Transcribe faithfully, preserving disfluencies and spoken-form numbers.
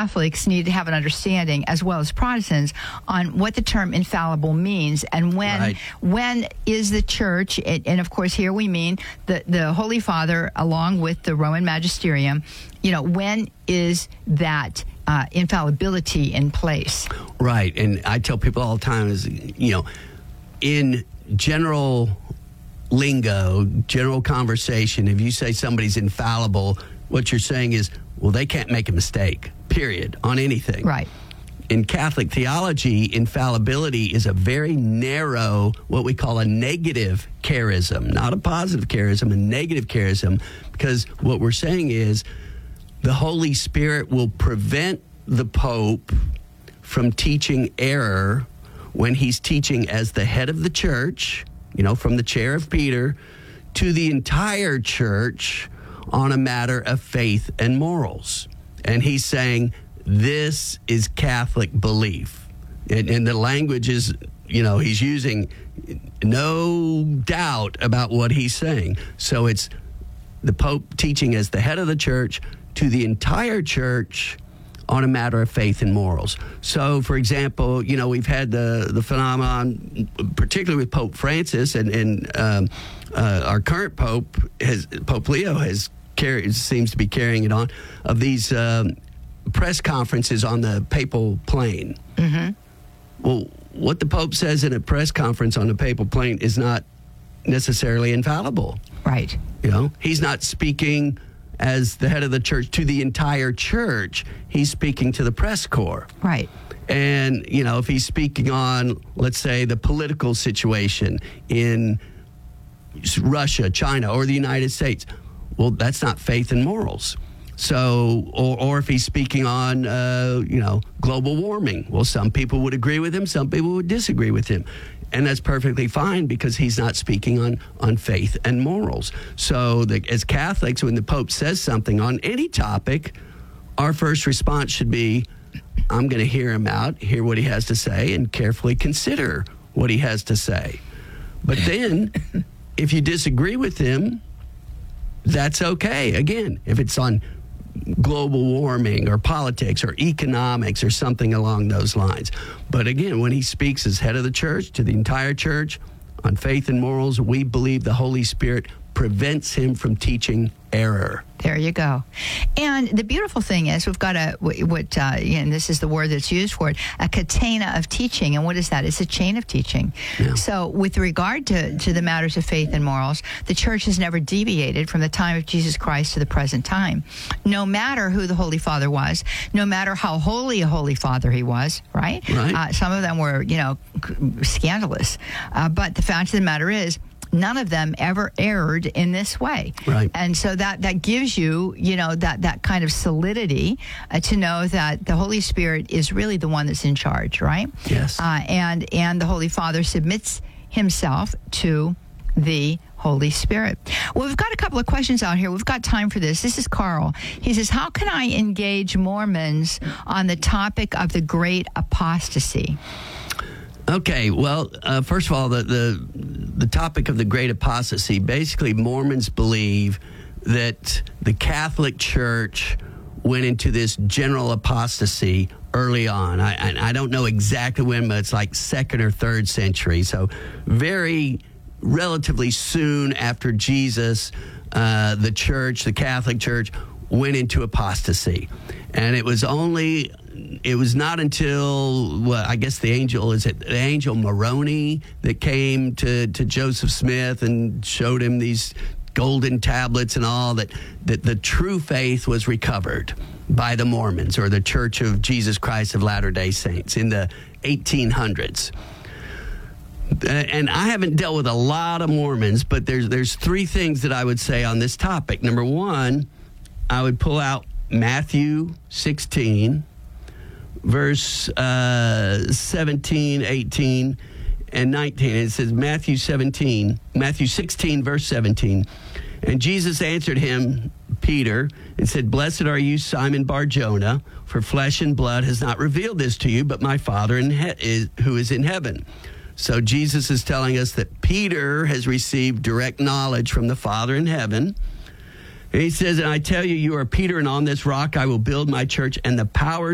Catholics need to have an understanding, as well as Protestants, on what the term infallible means, and when Right. when is the Church, and, and of course here we mean the, the Holy Father along with the Roman Magisterium, you know, when is that uh, infallibility in place? Right. And I tell people all the time is, you know, in general lingo, general conversation, if you say somebody's infallible, what you're saying is, well, they can't make a mistake, period, on anything. Right. In Catholic theology, infallibility is a very narrow, what we call a negative charism, not a positive charism, a negative charism, because what we're saying is the Holy Spirit will prevent the Pope from teaching error when he's teaching as the head of the church, you know, from the chair of Peter to the entire church on a matter of faith and morals. And he's saying, this is Catholic belief. And, and the language is, you know, he's using no doubt about what he's saying. So it's the Pope teaching as the head of the church to the entire church on a matter of faith and morals. So, for example, you know, we've had the, the phenomenon, particularly with Pope Francis, and, and um, uh, our current Pope, has, Pope Leo, has carried, seems to be carrying it on, of these um, press conferences on the papal plane. Mm-hmm. Well, what the Pope says in a press conference on the papal plane is not necessarily infallible. Right. You know, he's not speaking as the head of the church to the entire church. He's speaking to the press corps. Right. And, you know, if he's speaking on, let's say, the political situation in Russia, China, or the United States, well, that's not faith and morals. So, or, or if he's speaking on, uh, you know, global warming, well, some people would agree with him, some people would disagree with him. And that's perfectly fine because he's not speaking on, on faith and morals. So the, as Catholics, when the Pope says something on any topic, our first response should be, I'm going to hear him out, hear what he has to say, and carefully consider what he has to say. But then, if you disagree with him, that's okay. Again, if it's on global warming or politics or economics or something along those lines. But again, when he speaks as head of the church to the entire church on faith and morals, we believe the Holy Spirit prevents him from teaching error. There you go. And the beautiful thing is we've got a, what, uh, and this is the word that's used for it, a catena of teaching. And what is that? It's a chain of teaching. Yeah. So with regard to, to the matters of faith and morals, the church has never deviated from the time of Jesus Christ to the present time. No matter who the Holy Father was, no matter how holy a Holy Father he was, right? Right. Uh, some of them were, you know, scandalous. Uh, but the fact of the matter is, none of them ever erred in this way. Right. And so that, that gives you, you know, that, that kind of solidity uh, to know that the Holy Spirit is really the one that's in charge, right? Yes. Uh, and, and the Holy Father submits himself to the Holy Spirit. Well, we've got a couple of questions out here. We've got time for this. This is Carl. He says, how can I engage Mormons on the topic of the great apostasy? Okay, well, uh, first of all, the, the the topic of the great apostasy, basically Mormons believe that the Catholic Church went into this general apostasy early on. I, I, I don't know exactly when, but it's like second or third century. So very relatively soon after Jesus, uh, the church, the Catholic Church, went into apostasy. And it was only... It was not until, well, I guess the angel, is it the angel Moroni that came to, to Joseph Smith and showed him these golden tablets and all, that, that the true faith was recovered by the Mormons, or the Church of Jesus Christ of Latter-day Saints, in the eighteen hundreds. And I haven't dealt with a lot of Mormons, but there's there's three things that I would say on this topic. Number one, I would pull out Matthew sixteen, verse uh, seventeen, eighteen, and nineteen. It says Matthew seventeen, Matthew sixteen, verse seventeen. And Jesus answered him, Peter, and said, Blessed are you, Simon Bar-Jonah, for flesh and blood has not revealed this to you, but my Father in he- is, who is in heaven. So Jesus is telling us that Peter has received direct knowledge from the Father in heaven. And he says, and I tell you, you are Peter, and on this rock I will build my church, and the powers